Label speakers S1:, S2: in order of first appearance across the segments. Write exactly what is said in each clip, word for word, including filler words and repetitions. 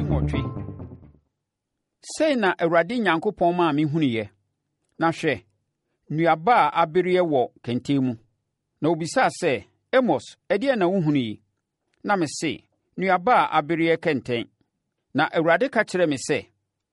S1: nwɔtwe. Sei na Awurade Nyankopɔn maa me huniye. Na hwɛ, nnuaba a abereɛ wɔ kɛntɛn mu. Na obisaa sɛ, Amos, ɛdeɛ na wohunu yi? Na me se, nnuaba a abereɛ kɛntɛn. Na Awurade ka kyerɛ me sɛ,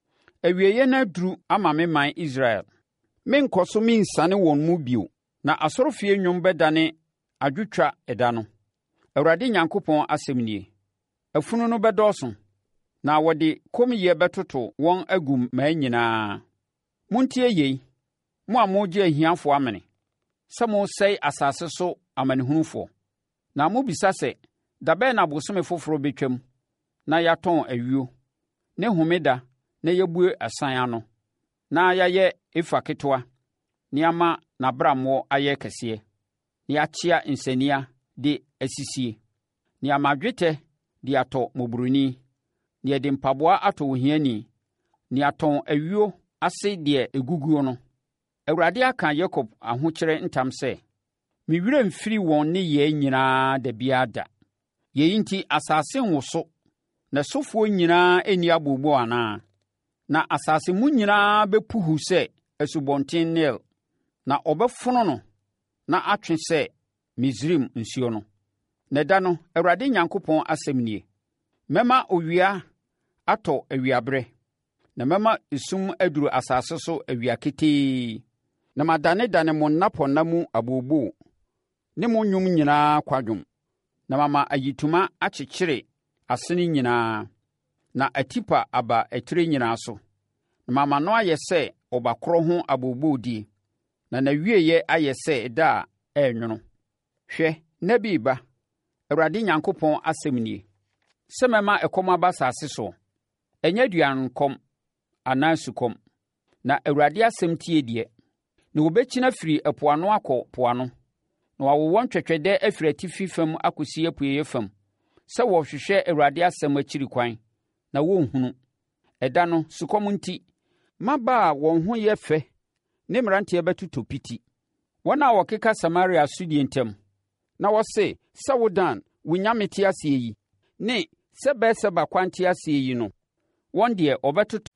S1: awieeɛ na aduru ama me man Israel. Menkɔ so mensane wɔn mu bio, na asɔrofie nnwom bɛdane adwotwa ɛda no. Awurade Nyankopɔn asɛm nie. Afunu no bɛdɔɔso, na wɔde kommyɛ bɛtoto wɔn agu mmaa nyinaa. Montie yei, mo a mogye ahiafoɔ amene, sɛ mosɛe asase so amanehunufoɔ. Na mobisa sɛ, da bɛn na bosome foforɔ bɛtwam, na yɛatɔn ayuo, ne homeda, na yɛbue asan ano, na yɛayɛ efa ketewa, na yɛama n'abramammɔ ayɛ kɛseɛ, na yɛakyea nsania de asisie, na yɛama dwetɛ de atɔ mmɔborɔni, na yɛde mpaboa atɔ ohiani, na yɛatɔn ayuo ase deɛ eguguo no. Awurade aka Yakob ahokyerɛ ntam sɛ, me werɛ mfiri wɔn nneyɛe nyinaa da biara da. Yei nti asase nwoso, na sofoɔ nyinaa ɛnni abooboo anaa? Na asase mu nyinaa bɛpuhu sɛ asubɔnten Nil, na ɔbɛfono no na atwe sɛ Misraim nsuo no. Na da no, Awurade Nyankopɔn asɛm nie. Mɛma owia atɔ awiaberɛ, na mɛma esum aduru asase so awia ketee, na madanedane mo nnapɔnna mu abooboo ne mo nnwom nyinaa kwadwom, na mama ayituma akyekyere asene nyinaa, na atipa aba etire nyinaa so, na mama no ayɛ sɛ ɔbakorɔ ho aboobodie, na n'awieeɛ ayɛ sɛ ɛda a ɛnwono. Hwɛ, nna bi ba, Awurade Nyankopɔn asɛm nie, sɛ mɛma ɛkɔm aba asase so, ɛnyɛ aduankɔm anaa sukɔm, na Awurade asɛm tie deɛ. Na wɔbɛkyina firi ɛpoano akɔ poano, na wɔawowɔ ntwɛtwɛdɛ afiri atifi fam akɔsi apueeɛ fam, sɛ wɔhwehwɛ Awurade asɛm akyiri kwan, na wɔnhunu. Ɛda no, sukɔm nti, mmabaa a wɔn ho yɛ fɛ ne mmeranteɛ bɛtotɔ piti. Wɔn a wɔkeka Samaria sodie ntam, na wɔse, sɛ wodan wo nyame te aseɛ yi, ne sɛ Beer-Seba kwan te aseɛ yi no, wɔn deɛ ɔbɛtotɔ.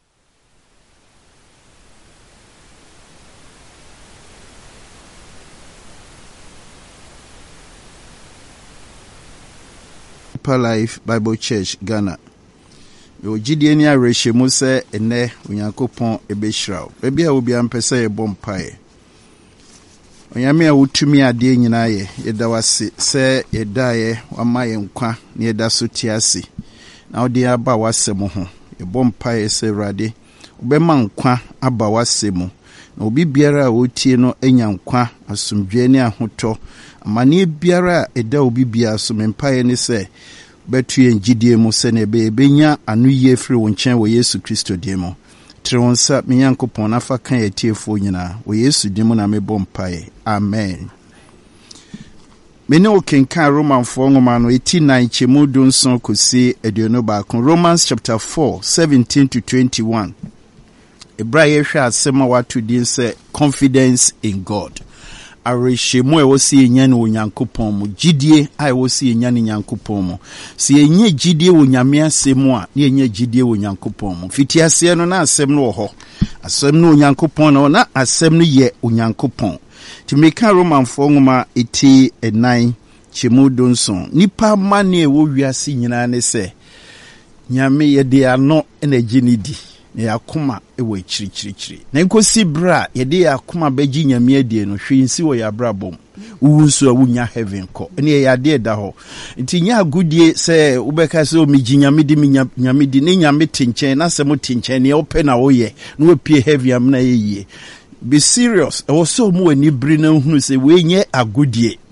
S2: Life Bible Church Ghana. Yo gidie ni areshe mu se ene Onyankopɔn ebehiraw. Baabi a obi ampe se ye bompae. Onyame a wotumi ade nyina ye, yeda wase se yeda ye wama ye nkwa ne yeda so tiase. Na odi aba wasem ho. Ye bompae se Awurade, obema nkwa aba wasem. Na obi biara a wotie no enya nkwa, asomdwe ne ahotɔ. Amane biara eda obi bia so mempae ne se betu engidie mu se ne be benya anoye firi wo nkyɛn wɔ Yesu Kristo die mu. Tre won sa me Nyankopɔn na fa kan yetiefo nyina wɔ Yesu die mu na me bompae. Amen. Mene o kenkan Romanfo ngoma no eighty-nine chemu dunson kosi aduonu baako. Romans chapter four seventeen to twenty-one. Ebra ye hwɛ asɛm a wato din sɛ confidence in God. Areshemu e wosi enya ne Onyankopɔn mu, gidie a wosi enya ne Nyankopɔn mu. Si enye gidie wo Nyame asɛm a ne enye gidie wo Nyankopɔn mu. Fitiase no na asɛm no wɔ hɔ. Asɛm no Onyankopɔn no na asɛm no yɛ Onyankopɔn. Ti meka Romanfo ngoma eighty-nine chemu dunson. Nipa mane e wo wiase nyina ne sɛ Nyame ye de ano na gini di. Ne yakoma ewe chirichirichiri. Na nkosi bra yede yakoma beji Nyame adie no hwinsi wo ya bra bom. Uwunso a wunya heaven ko. Ene ya de da ho. Nti nya agudie se ubeka se o miji Nyame di Nyame di ne Nyame tinchen na se mo tinchen ne open na wo ye. No pie heaven am na ye. Be serious. E wo so mo ani bri na hunu se we nye agudie.